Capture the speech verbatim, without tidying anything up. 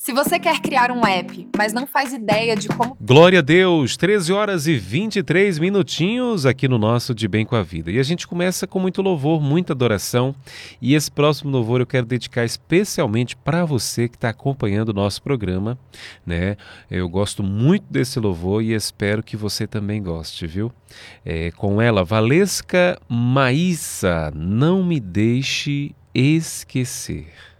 Se você quer criar um app, mas não faz ideia de como... Glória a Deus, treze horas e vinte e três minutinhos aqui no nosso De Bem com a Vida. E a gente começa com muito louvor, muita adoração. E esse próximo louvor eu quero dedicar especialmente para você que está acompanhando o nosso programa, né? Eu gosto muito desse louvor e espero que você também goste, viu? É, com ela, Valesca Maíssa, Não Me Deixe Esquecer.